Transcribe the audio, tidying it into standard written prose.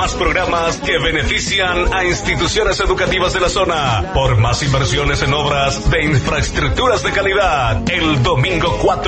más programas que benefician a instituciones educativas de la zona. Por más inversiones en obras de infraestructuras de calidad, el domingo 4